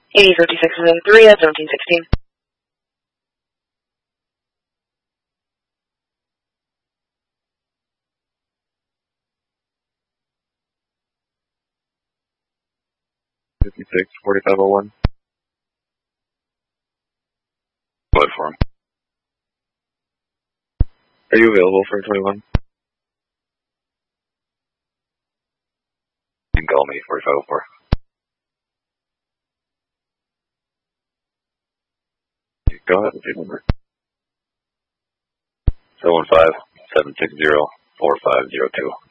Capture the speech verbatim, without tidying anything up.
eighty fifty-six is in three at seventeen sixteen. fifty-six, forty-five oh one. What for him? Are you available for twenty-one? You can call me, forty-five oh four. Go ahead, take number. seven one five, seven six zero, four five zero two.